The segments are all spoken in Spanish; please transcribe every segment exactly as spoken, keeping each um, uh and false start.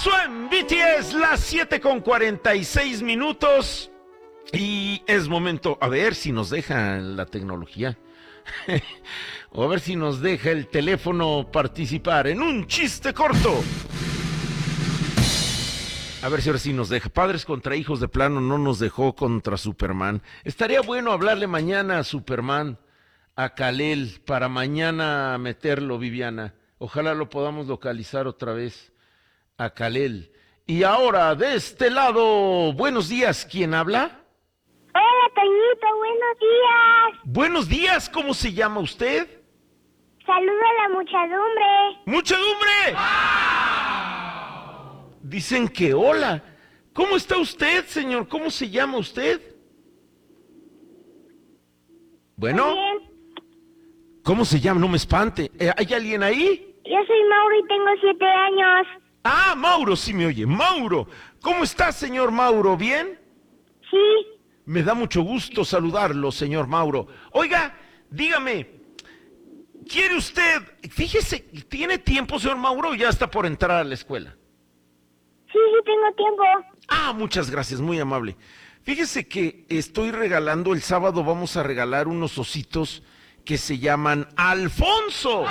Suena B T S, las siete con cuarenta y seis minutos. Y es momento, a ver si nos deja la tecnología. O a ver si nos deja el teléfono participar en un chiste corto. A ver si ahora sí nos deja. Padres contra hijos, de plano no nos dejó contra Superman. Estaría bueno hablarle mañana a Superman, a Kal-El, para mañana meterlo, Viviana. Ojalá lo podamos localizar otra vez a Kal-El. Y ahora, de este lado, buenos días, ¿quién habla? Hola, Toñito, buenos días. Buenos días, ¿cómo se llama usted? Saludo a la muchedumbre. ¡Muchedumbre! Dicen que hola. ¿Cómo está usted, señor? ¿Cómo se llama usted? Bueno, Bien. ¿cómo se llama? No me espante. Eh, ¿Hay alguien ahí? Yo soy Mauro y tengo siete años. Ah, Mauro, sí me oye. Mauro, ¿cómo está, señor Mauro? ¿Bien? Sí. Me da mucho gusto saludarlo, señor Mauro. Oiga, dígame, ¿quiere usted, fíjese, tiene tiempo, señor Mauro, o ya está por entrar a la escuela? Sí, sí, tengo tiempo. Ah, muchas gracias, muy amable. Fíjese que estoy regalando, el sábado vamos a regalar unos ositos que se llaman Alfonso.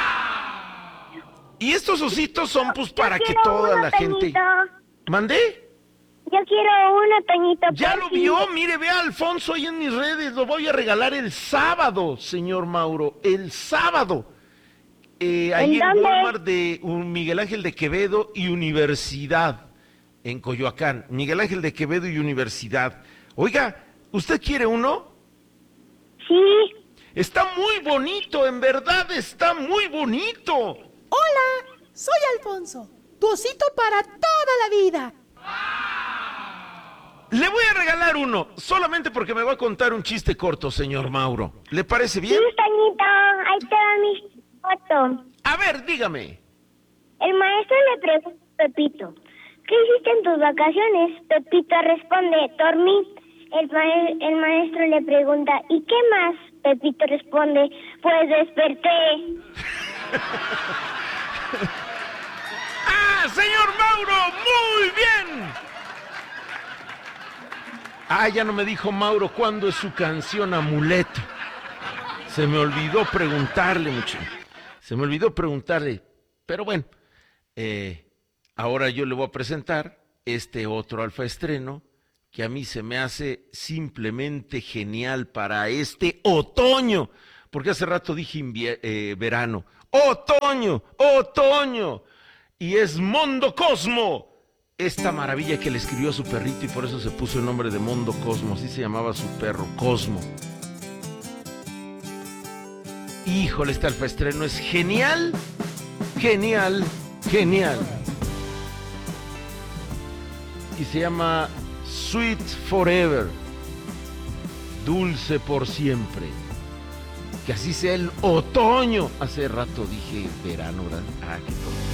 Y estos ositos son pues para Yo que quiero toda uno, la gente... Toñito. ¿Mandé? Yo quiero uno, Toñito. Ya por lo fin. vio, mire, ve a Alfonso ahí en mis redes, lo voy a regalar el sábado, señor Mauro, el sábado. Eh, ahí ¿En en dónde? Walmart de un Miguel Ángel de Quevedo y Universidad, en Coyoacán. Miguel Ángel de Quevedo y Universidad. Oiga, ¿usted quiere uno? Sí. Está muy bonito, en verdad está muy bonito. Hola, soy Alfonso, tu osito para toda la vida. Le voy a regalar uno, solamente porque me va a contar un chiste corto, señor Mauro. ¿Le parece Sí, bien? Toñito. Ahí te va mi foto. A ver, dígame. El maestro le pregunta a Pepito, ¿qué hiciste en tus vacaciones? Pepito responde, dormí. El, ma- el maestro le pregunta, ¿y qué más? Pepito responde, pues desperté. ¡Ah, señor Mauro! ¡Muy bien! Ah, ya no me dijo Mauro cuándo es su canción Amuleto. Se me olvidó preguntarle mucho. Se me olvidó preguntarle. Pero bueno, eh, ahora yo le voy a presentar este otro alfa estreno que a mí se me hace simplemente genial para este otoño. Porque hace rato dije invie- eh, verano. ¡Otoño! ¡Otoño! Y es Mondo Cosmo. Esta maravilla que le escribió a su perrito y por eso se puso el nombre de Mondo Cosmo. Así se llamaba su perro, Cosmo. Híjole, este alfa estreno es genial, genial, genial. Y se llama Sweet Forever, dulce por siempre. Que así sea el otoño. Hace rato dije verano, ¿verdad? Ah, qué tonto.